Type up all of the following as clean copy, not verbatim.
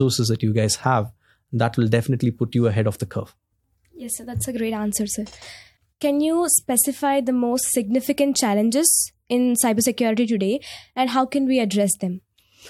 resources that you guys have, that will definitely put you ahead of the curve. Yes, sir, that's a great answer, sir. Can you specify the most significant challenges in cybersecurity today and how can we address them?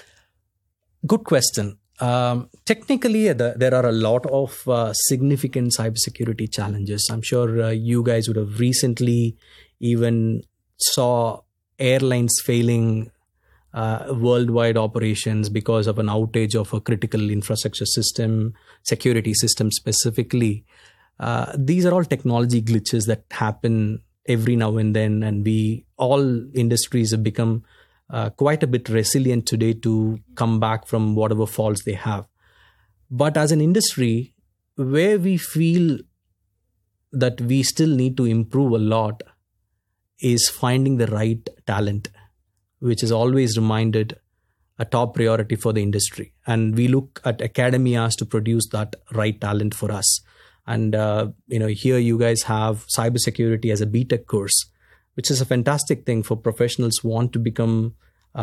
Good question. Technically, there are a lot of significant cybersecurity challenges. I'm sure you guys would have recently even saw airlines failing worldwide operations because of an outage of a critical infrastructure system, security system specifically. These are all technology glitches that happen every now and then, and all industries have become quite a bit resilient today to come back from whatever faults they have. But as an industry, where we feel that we still need to improve a lot is finding the right talent, which is always reminded a top priority for the industry. And we look at academias to produce that right talent for us. And here you guys have cybersecurity as a BTech course, which is a fantastic thing for professionals who want to become,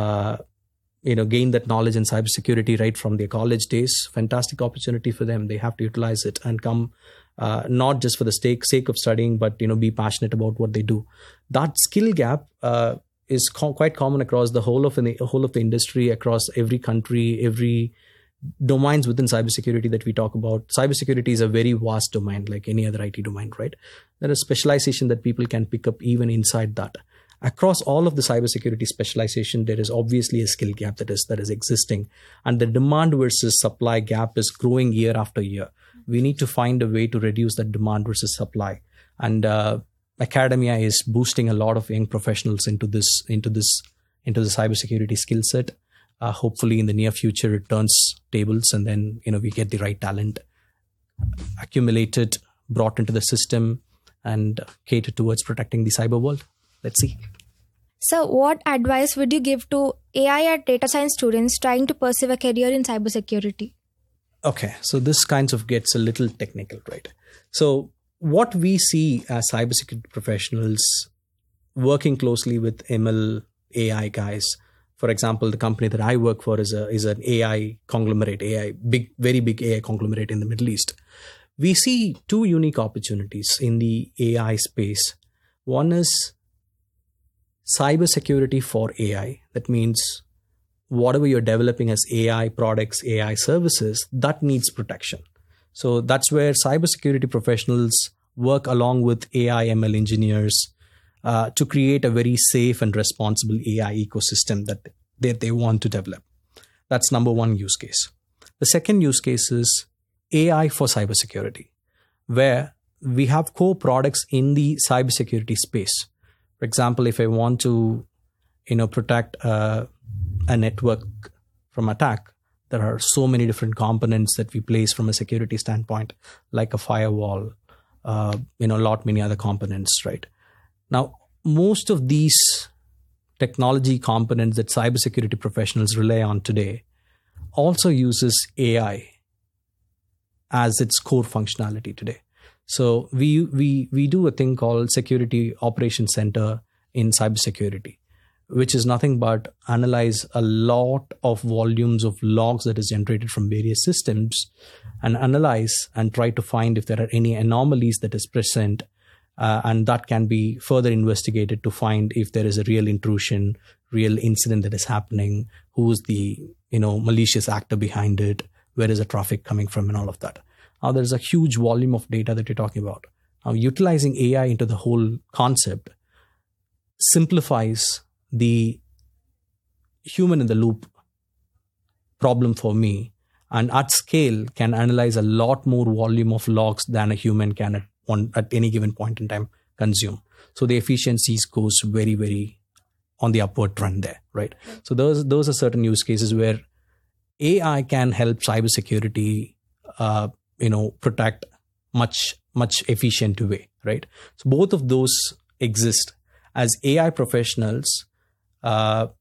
gain that knowledge in cybersecurity right from their college days. Fantastic opportunity for them. They have to utilize it and come not just for the sake of studying, but be passionate about what they do. That skill gap is quite common across the whole of the industry, across every country, every domains within cybersecurity that we talk about. Cybersecurity is a very vast domain, like any other IT domain, right? There is specialization that people can pick up even inside that. Across all of the cybersecurity specialization, there is obviously a skill gap that is existing, and the demand versus supply gap is growing year after year. We need to find a way to reduce that demand versus supply, and academia is boosting a lot of young professionals into the cybersecurity skill set. Hopefully in the near future it turns tables, and then we get the right talent accumulated, brought into the system, and cater towards protecting the cyber world. Let's see. So what advice would you give to AI and data science students trying to pursue a career in cybersecurity? Okay, so this kind of gets a little technical, right? So what we see as cybersecurity professionals working closely with ML AI guys, for example, the company that I work for is an AI conglomerate, very big AI conglomerate in the Middle East. We see two unique opportunities in the AI space. One is cybersecurity for AI. That means whatever you're developing as AI products, AI services, that needs protection. So that's where cybersecurity professionals work along with AI ML engineers to create a very safe and responsible AI ecosystem that they want to develop. That's number one use case. The second use case is AI for cybersecurity, where we have core products in the cybersecurity space. For example, if I want to, protect a network from attack, there are so many different components that we place from a security standpoint, like a firewall, many other components, right? Now, most of these technology components that cybersecurity professionals rely on today also uses AI as its core functionality today. So we do a thing called Security Operations Center in cybersecurity, which is nothing but analyze a lot of volumes of logs that is generated from various systems and analyze and try to find if there are any anomalies that is present, and that can be further investigated to find if there is a real intrusion, real incident that is happening, who's the malicious actor behind it, where is the traffic coming from, and all of that. Now, there's a huge volume of data that you're talking about. Now, utilizing AI into the whole concept simplifies the human in the loop problem for me, and at scale can analyze a lot more volume of logs than a human can at any given point in time consume. So the efficiencies goes very, very on the upward trend there, right? So those are certain use cases where AI can help cybersecurity protect much efficient way, right? So both of those exist. As AI professionals, if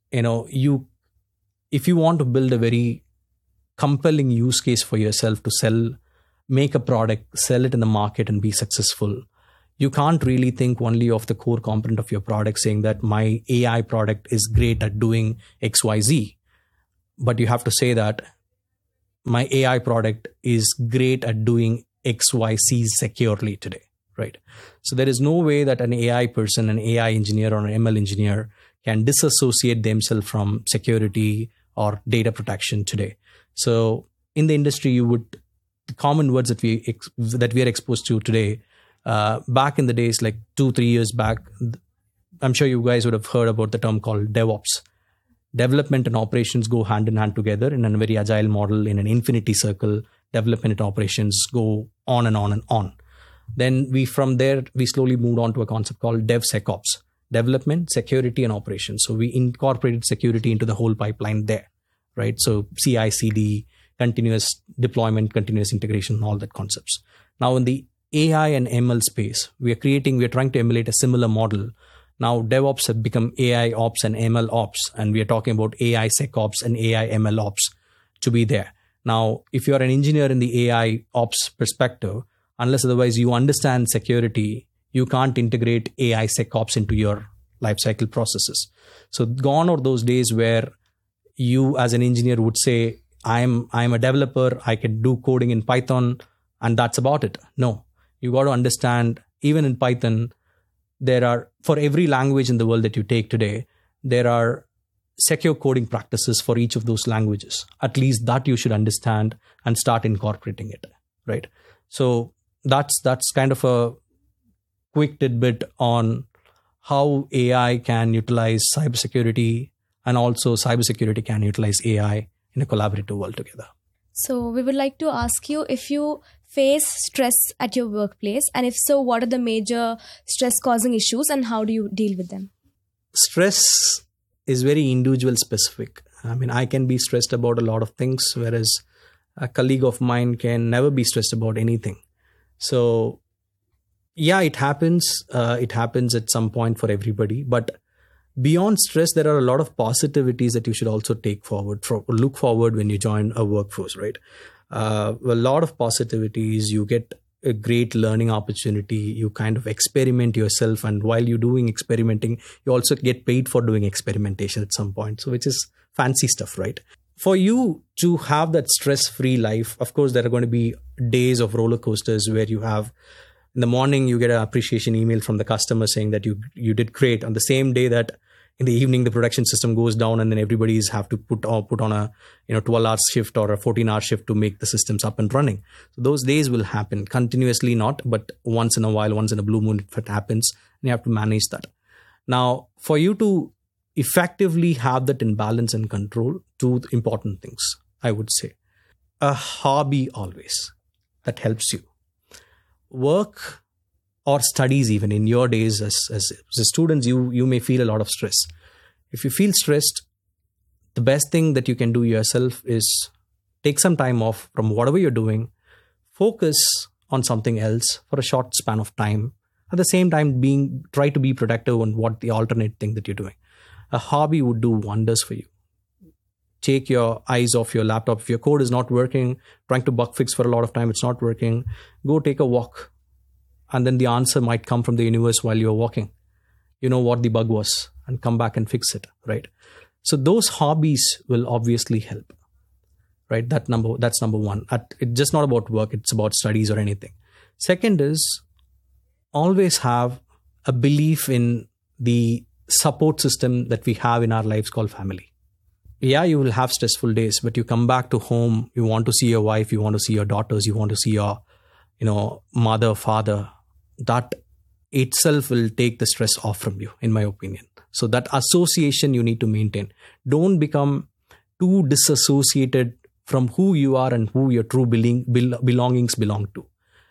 you want to build a very compelling use case for yourself to make a product, sell it in the market and be successful, you can't really think only of the core component of your product saying that my AI product is great at doing XYZ. But you have to say that my AI product is great at doing XYZ securely today, right? So there is no way that an AI person, an AI engineer or an ML engineer can disassociate themselves from security or data protection today. So in the industry, the common words that we are exposed to today, back in the days, like 2-3 years back, I'm sure you guys would have heard about the term called DevOps. Development and operations go hand in hand together in a very agile model, in an infinity circle. Development and operations go on and on and on. Then from there, we slowly moved on to a concept called DevSecOps. Development, security, and operations. So we incorporated security into the whole pipeline there, right? So CI/CD, continuous deployment, continuous integration, all that concepts. Now in the AI and ML space, we are trying to emulate a similar model. Now DevOps have become AI Ops and ML Ops, and we are talking about AI SecOps and AI ML Ops to be there. Now, if you're an engineer in the AI Ops perspective, unless otherwise you understand security, you can't integrate AI SecOps into your lifecycle processes. So gone are those days where you as an engineer would say, I'm a developer, I can do coding in Python, and that's about it. No, you got to understand, even in Python, for every language in the world that you take today, there are secure coding practices for each of those languages. At least that you should understand and start incorporating it, right? So that's kind of a quick tidbit on how AI can utilize cybersecurity, and also cybersecurity can utilize AI in a collaborative world together. So we would like to ask you if you face stress at your workplace, and if so, what are the major stress-causing issues and how do you deal with them? Stress is very individual specific. I mean, I can be stressed about a lot of things, whereas a colleague of mine can never be stressed about anything. So yeah, it happens. It happens at some point for everybody. But beyond stress, there are a lot of positivities that you should also look forward when you join a workforce, right? A lot of positivities. You get a great learning opportunity. You kind of experiment yourself, and while you're doing experimenting, you also get paid for doing experimentation at some point. So which is fancy stuff, right? For you to have that stress-free life, of course, there are going to be days of roller coasters where you have, in the morning, you get an appreciation email from the customer saying that you did great. On the same day that in the evening, the production system goes down, and then everybody's have to put on a 12-hour shift or a 14-hour shift to make the systems up and running. So those days will happen continuously, not, but once in a while, once in a blue moon, if it happens, and you have to manage that. Now, for you to effectively have that in balance and control, two important things, I would say. A hobby always that helps you. Work or studies, even in your days as students, you may feel a lot of stress. If you feel stressed, the best thing that you can do yourself is take some time off from whatever you're doing, focus on something else for a short span of time. At the same time, try to be productive on what the alternate thing that you're doing. A hobby would do wonders for you. Take your eyes off your laptop. If your code is not working, trying to bug fix for a lot of time, it's not working, go take a walk. And then the answer might come from the universe while you're walking. You know what the bug was and come back and fix it, right? So those hobbies will obviously help, right? That's number one. It's just not about work. It's about studies or anything. Second is always have a belief in the support system that we have in our lives called family. Yeah, you will have stressful days, but you come back to home, you want to see your wife, you want to see your daughters, you want to see your, mother, father. That itself will take the stress off from you, in my opinion. So that association you need to maintain. Don't become too disassociated from who you are and who your true belongings belong to.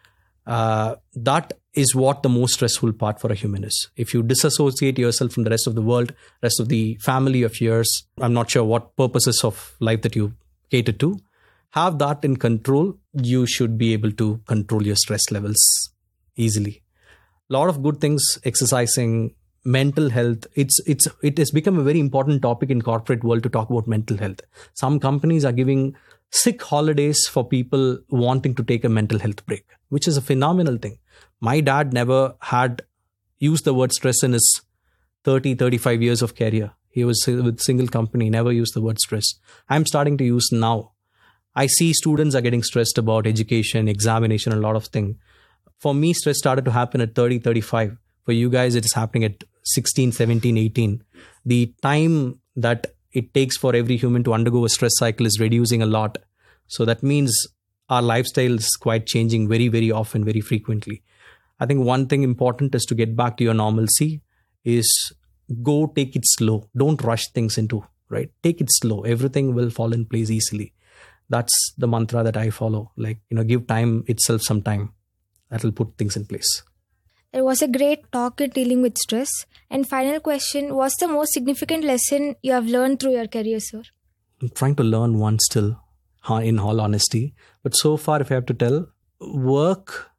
That is what the most stressful part for a human is. If you disassociate yourself from the rest of the world, rest of the family of yours, I'm not sure what purposes of life that you cater to, have that in control, you should be able to control your stress levels easily. A lot of good things, exercising, mental health. It has become a very important topic in corporate world to talk about mental health. Some companies are giving sick holidays for people wanting to take a mental health break, which is a phenomenal thing. My dad never had used the word stress in his 35 years of career. He was with single company, never used the word stress. I'm starting to use now. I see students are getting stressed about education, examination, a lot of things. For me, stress started to happen at 30, 35. For you guys, it is happening at 16, 17, 18. The time that it takes for every human to undergo a stress cycle is reducing a lot. So that means our lifestyle is quite changing very, very often, very frequently. I think one thing important is to get back to your normalcy is go take it slow. Don't rush things into, right? Take it slow. Everything will fall in place easily. That's the mantra that I follow. Like, give time itself some time. That will put things in place. There was a great talk in dealing with stress. And final question, what's the most significant lesson you have learned through your career, sir? I'm trying to learn one still, in all honesty. But so far, if I have to tell, work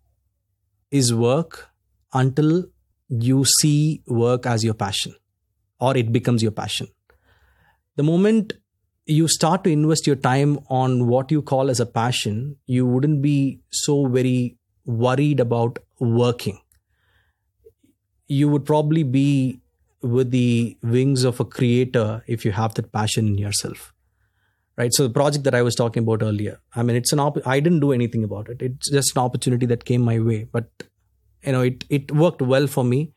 is work until you see work as your passion or it becomes your passion. The moment you start to invest your time on what you call as a passion, you wouldn't be so very worried about working. You would probably be with the wings of a creator if you have that passion in yourself, right? So the project that I was talking about earlier, I mean, I didn't do anything about it. It's just an opportunity that came my way, but it worked well for me.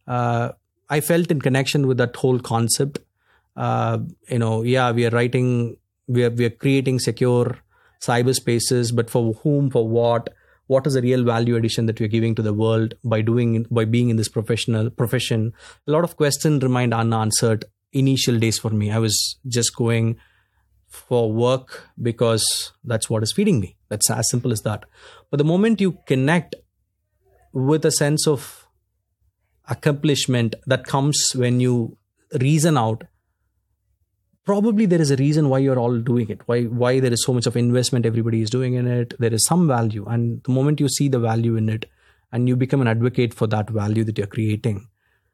I felt in connection with that whole concept. We are creating secure cyberspaces, but for whom, for what is the real value addition that we're giving to the world by being in this profession? A lot of questions remained unanswered initial days for me. I was just going for work because that's what is feeding me. That's as simple as that. But the moment you connect with a sense of accomplishment that comes when you reason out, probably there is a reason why you're all doing it, why there is so much of investment everybody is doing in it. There is some value, and the moment you see the value in it and you become an advocate for that value that you're creating,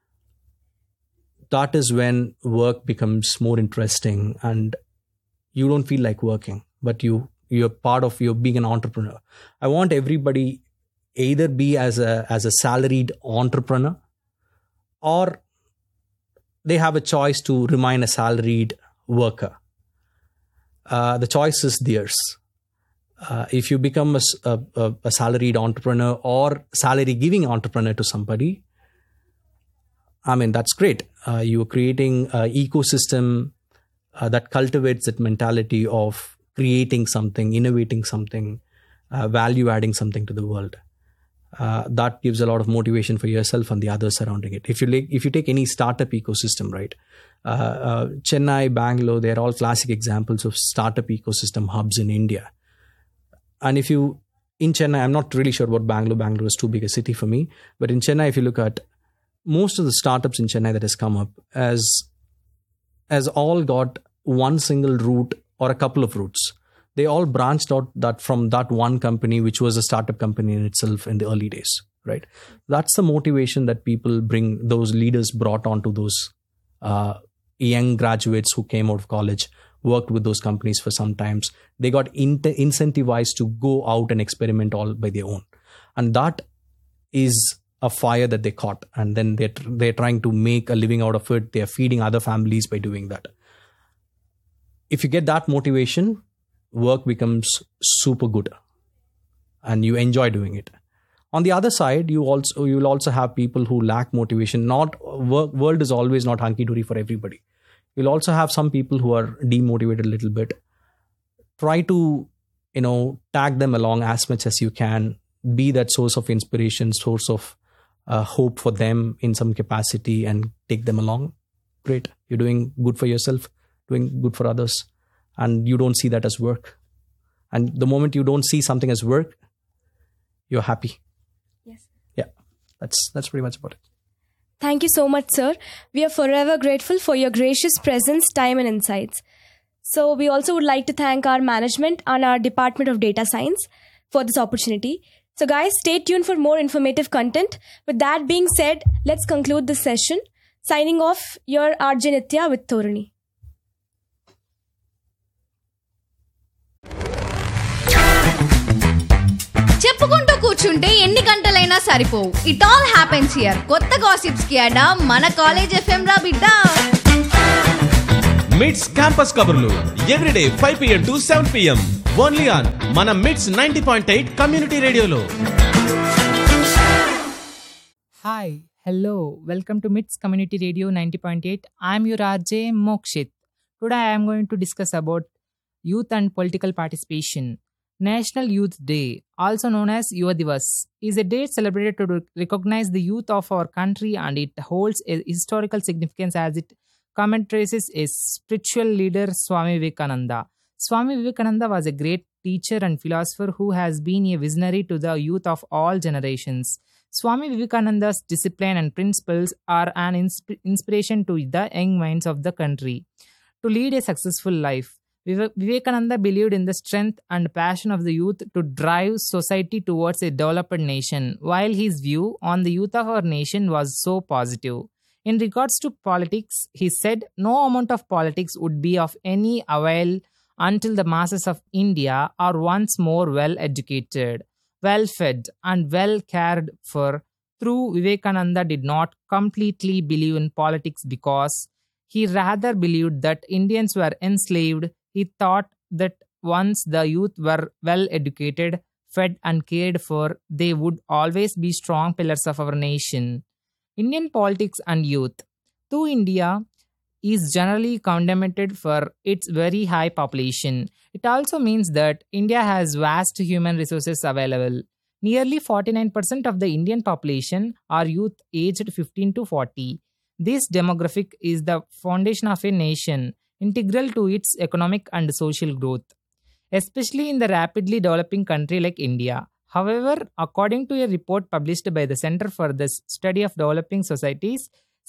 that is when work becomes more interesting and you don't feel like working, but you're part of being an entrepreneur. I want everybody either be as a salaried entrepreneur, or they have a choice to remain a salaried worker. The choice is theirs. If you become a salaried entrepreneur or salary giving entrepreneur to somebody, I mean, that's great. You are creating an ecosystem that cultivates that mentality of creating something, innovating something, value adding something to the world. That gives a lot of motivation for yourself and the others surrounding it. If you take any startup ecosystem, right? Chennai, Bangalore, they're all classic examples of startup ecosystem hubs in India. And in Chennai, I'm not really sure about Bangalore. Bangalore is too big a city for me. But in Chennai, if you look at most of the startups in Chennai that has come up as all got one single route or a couple of routes. They all branched out from that one company, which was a startup company in itself in the early days, right? That's the motivation that those leaders brought onto those young graduates who came out of college, worked with those companies for some times. They got incentivized to go out and experiment all by their own. And that is a fire that they caught. And then they're trying to make a living out of it. They're feeding other families by doing that. If you get that motivation, work becomes super good and you enjoy doing it. On the other side, you will also have people who lack motivation. World is always not hunky-dory for everybody. You'll also have some people who are demotivated a little bit. Try to, tag them along as much as you can. Be that source of inspiration, source of hope for them in some capacity, and take them along. Great. You're doing good for yourself, doing good for others. And you don't see that as work. And the moment you don't see something as work, you're happy. Yes. Yeah. That's pretty much about it. Thank you so much, sir. We are forever grateful for your gracious presence, time, and insights. So we also would like to thank our management and our Department of Data Science for this opportunity. So guys, stay tuned for more informative content. With that being said, let's conclude this session. Signing off, your RJ Nitya with Thorani. చెప్పుకుంటూ కూర్చుంటే ఎన్ని గంటలైనా సరిపోవు. It all happens here. కొత్త gossips కి అడా మన college FM రా బిడ్డ. మిడ్స్ క్యాంపస్ కబుర్లు everyday 5 PM to 7 PM. Only on మన మిట్స్ 90.8 కమ్యూనిటీ రేడియోలో. Hi, hello, welcome to MITS Community Radio 90.8. I am your RJ Mokshit. Today I am going to discuss about youth and political participation. National Youth Day, also known as Yuva Divas, is a day celebrated to recognize the youth of our country, and it holds a historical significance as it commemorates a spiritual leader, Swami Vivekananda. Swami Vivekananda was a great teacher and philosopher who has been a visionary to the youth of all generations. Swami Vivekananda's discipline and principles are an inspiration to the young minds of the country to lead a successful life. Vivekananda believed in the strength and passion of the youth to drive society towards a developed nation, while his view on the youth of our nation was so positive. In regards to politics, he said, "No amount of politics would be of any avail until the masses of India are once more well educated, well fed, and well cared for." Through Vivekananda did not completely believe in politics because he rather believed that Indians were enslaved. He thought that once the youth were well educated, fed, and cared for, they would always be strong pillars of our nation. Indian politics and youth. Though India is generally condemned for its very high population, it also means that India has vast human resources available. Nearly 49% of the Indian population are youth aged 15 to 40. This demographic is the foundation of a nation, integral to its economic and social growth, especially in the rapidly developing country like India. However, according to a report published by the Center for the Study of Developing Societies,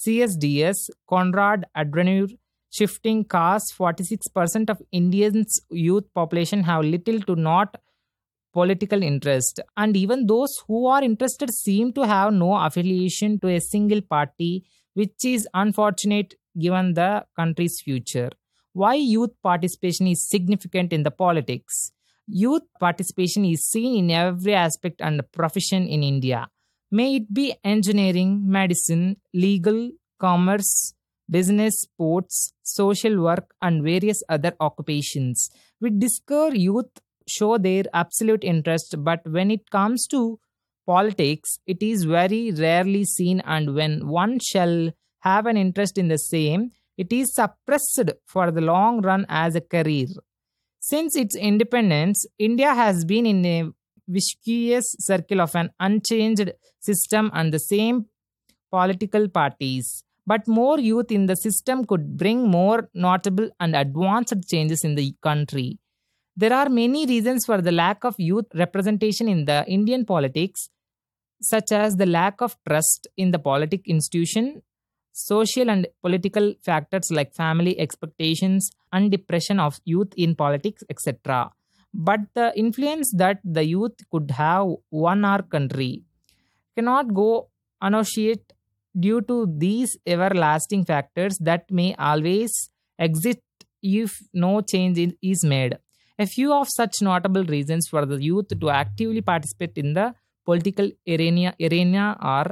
CSDS, Konrad Adenauer, shifting casts 46% of Indians' youth population have little to not political interest, and even those who are interested seem to have no affiliation to a single party, which is unfortunate given the country's future. Why youth participation is significant in the politics? Youth participation is seen in every aspect and profession in India. May it be engineering, medicine, legal, commerce, business, sports, social work, and various other occupations. We discover youth show their absolute interest, but when it comes to politics, it is very rarely seen, and when one shall have an interest in the same, it is suppressed for the long run as a career. Since its independence, India has been in a vicious circle of an unchanged system and the same political parties. But more youth in the system could bring more notable and advanced changes in the country. There are many reasons for the lack of youth representation in the Indian politics, such as the lack of trust in the politic institution, social and political factors like family expectations and depression of youth in politics, etc. But the influence that the youth could have on our country cannot go unnoticed due to these everlasting factors that may always exist if no change is made. A few of such notable reasons for the youth to actively participate in the political arena are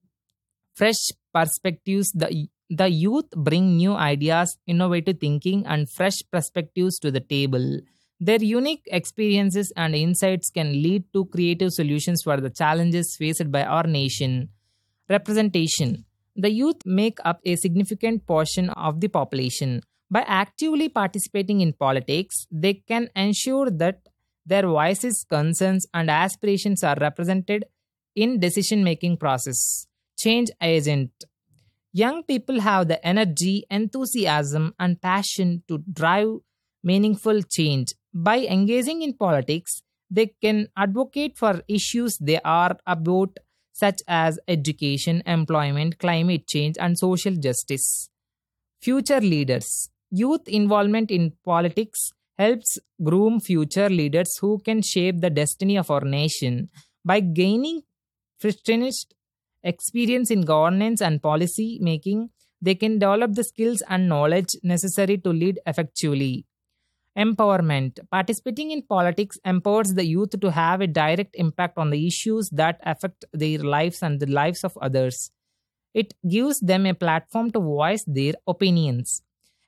fresh perspectives. The youth bring new ideas, innovative thinking, and fresh perspectives to the table. Their unique experiences and insights can lead to creative solutions for the challenges faced by our nation. Representation. The youth make up a significant portion of the population. By actively participating in politics, they can ensure that their voices, concerns, and aspirations are represented in decision-making process. Change agent. Young people have the energy, enthusiasm, and passion to drive meaningful change. By engaging in politics, they can advocate for issues they are about, such as education, employment, climate change, and social justice. Future leaders. Youth involvement in politics helps groom future leaders who can shape the destiny of our nation. By gaining firsthand experience in governance and policy making, they can develop the skills and knowledge necessary to lead effectively. Empowerment. Participating in politics empowers the youth to have a direct impact on the issues that affect their lives and the lives of others. It gives them a platform to voice their opinions.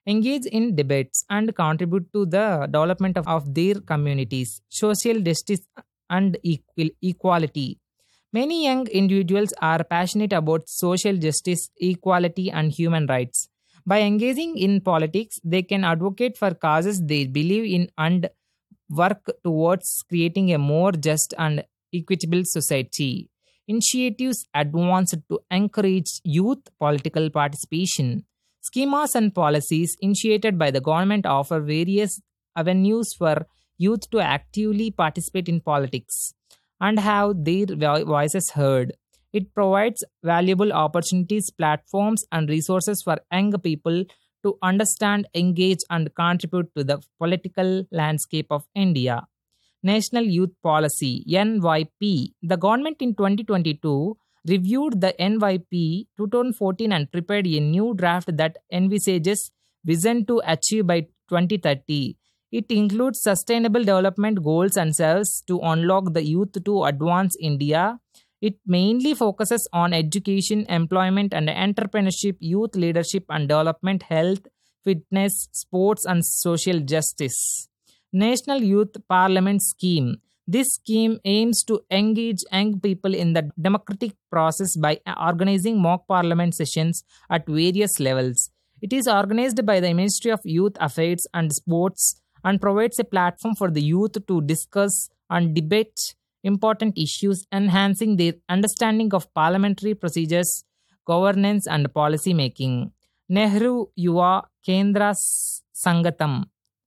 engage in debates, and contribute to the development of their communities, social justice, and equality. Many young individuals are passionate about social justice, equality, and human rights. By engaging in politics, they can advocate for causes they believe in and work towards creating a more just and equitable society. Initiatives advanced to encourage youth political participation. Schemas and policies initiated by the government offer various avenues for youth to actively participate in politics and have their voices heard. It provides valuable opportunities, platforms, and resources for young people to understand, engage, and contribute to the political landscape of India. National Youth Policy (NYP). The government in 2022 reviewed the NYP 2014 and prepared a new draft that envisages vision to achieve by 2030. It includes sustainable development goals and serves to unlock the youth to advance India. It mainly focuses on education, employment, and entrepreneurship, youth leadership and development, health, fitness, sports, and social justice. National Youth Parliament Scheme. This scheme aims to engage young people in the democratic process by organizing mock parliament sessions at various levels. It is organized by the Ministry of Youth Affairs and Sports and provides a platform for the youth to discuss and debate important issues, enhancing their understanding of parliamentary procedures, governance, and policy making. Nehru Yuva Kendra Sangatam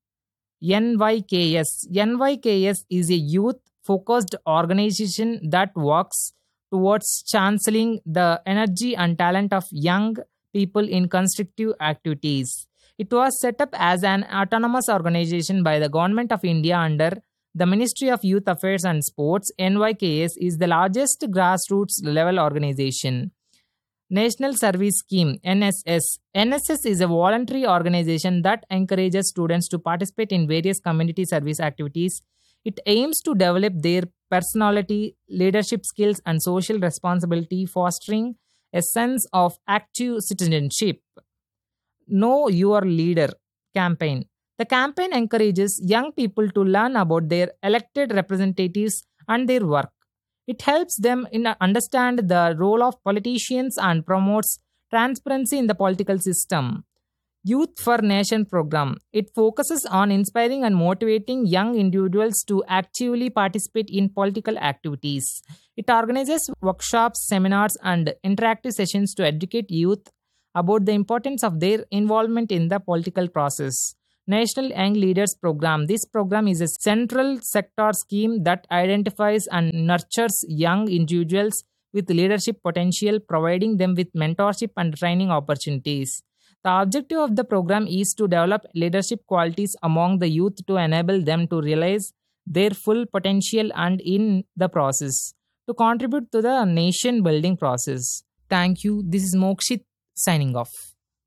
NYKS. NYKS is a youth-focused organization that works towards channeling the energy and talent of young people in constructive activities. It was set up as an autonomous organization by the Government of India under the Ministry of Youth Affairs and Sports. NYKS is the largest grassroots level organization. National Service Scheme (NSS). NSS is a voluntary organization that encourages students to participate in various community service activities. It aims to develop their personality, leadership skills, and social responsibility, fostering a sense of active citizenship. Know Your Leader campaign. The campaign encourages young people to learn about their elected representatives and their work. It helps them understand the role of politicians and promotes transparency in the political system. Youth for Nation program. It focuses on inspiring and motivating young individuals to actively participate in political activities. It organizes workshops, seminars, and interactive sessions to educate youth about the importance of their involvement in the political process. National Young Leaders Program. This program is a central sector scheme that identifies and nurtures young individuals with leadership potential, providing them with mentorship and training opportunities. The objective of the program is to develop leadership qualities among the youth to enable them to realize their full potential and in the process to contribute to the nation building process. Thank you. This is Mokshit signing off.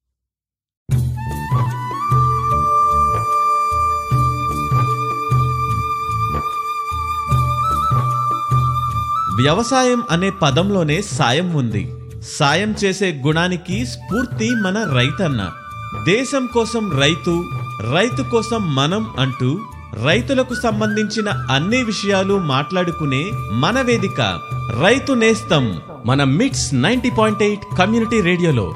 వ్యవసాయం అనే పదంలోనే సాయం ఉంది. సాయం చేసే గుణానికి స్ఫూర్తి మన రైతన్న. దేశం కోసం రైతు, రైతు కోసం మనం అంటూ రైతులకు సంబంధించిన అన్ని విషయాలు మాట్లాడుకునే మన వేదిక రైతు నేస్తం మన మిట్స్ 90.8 కమ్యూనిటీ రేడియోలో.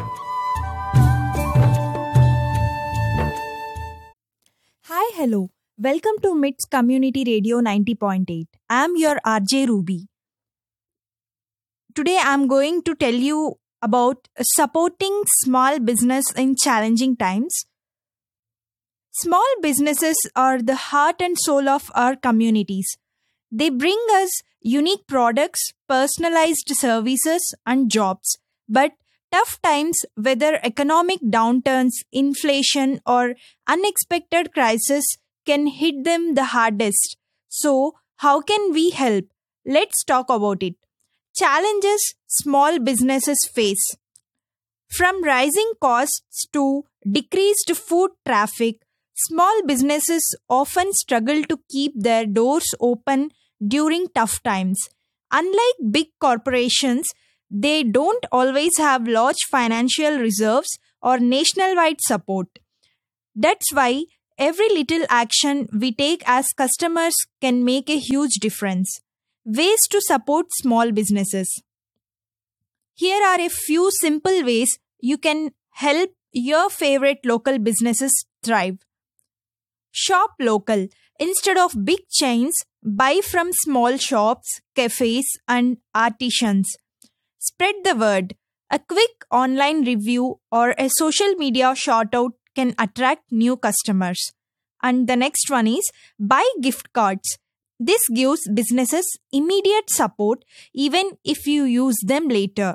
Hi, hello. Welcome to MITS Community Radio 90.8. I am your RJ Ruby. Today I am going to tell you about supporting small business in challenging times. Small businesses are the heart and soul of our communities. They bring us unique products, personalized services, and jobs. But tough times, whether economic downturns, inflation, or unexpected crisis, can hit them the hardest. So, how can we help? Let's talk about it. Challenges small businesses face. From rising costs to decreased foot traffic, small businesses often struggle to keep their doors open during tough times. Unlike big corporations, they don't always have large financial reserves or nationwide support. That's why every little action we take as customers can make a huge difference. Ways to support small businesses. Here are a few simple ways you can help your favorite local businesses thrive. Shop local. Instead of big chains, buy from small shops, cafes, and artisans. Spread the word. A quick online review or a social media shout out can attract new customers. And the next one is buy gift cards. This gives businesses immediate support even if you use them later.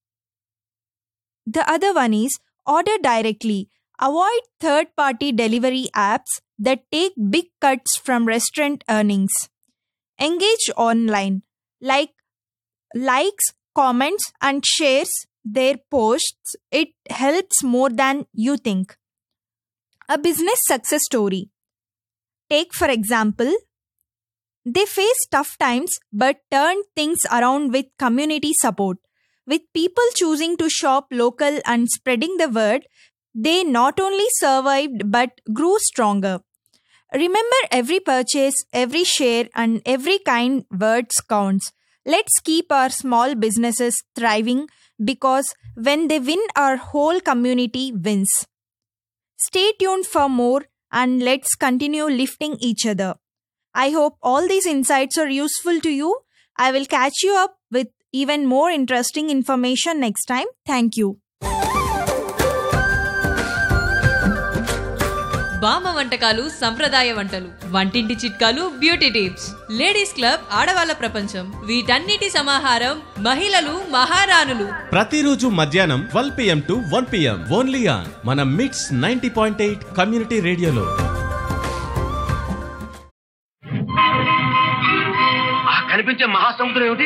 The other one is order directly. Avoid third-party delivery apps that take big cuts from restaurant earnings. Engage online. Likes, comments, and shares their posts. It helps more than you think. A business success story. Take, for example, they faced tough times but turned things around with community support. With people choosing to shop local and spreading the word, they not only survived but grew stronger. Remember, every purchase, every share, and every kind words counts. Let's keep our small businesses thriving because when they win, our whole community wins. Stay tuned for more and let's continue lifting each other. I hope all these insights are useful to you. I will catch you up with even more interesting information next time. Thank you. బామ్మ వంటకాలు సంప్రదాయ వంటలు, వంటింటి చిట్కాలు, beauty tips, ladies club ఆడవాళ్ళ ప్రపంచం, వీటన్నిటి సమాహారం మహిళలు మహారాణులు. ప్రతిరోజు మధ్యాహ్నం 12 PM to 1 PM only on మన మిట్స్ 90.8 కమ్యూనిటీ రేడియోలో. కనిపించే మహాసముద్రం ఏమిటి?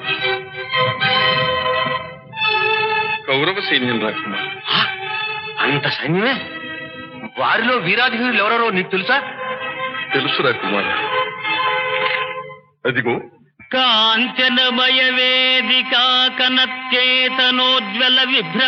కౌరవ సైన్యం రాకుమార్. అంత సైన్యమే? వారిలో వీరాధికులు ఎవరెవరో నీకు తెలుసా? తెలుసు రాకుమార్. అదిగో కాంచనమయ వేదిక కనత్యేతనోజ్వల విభ్ర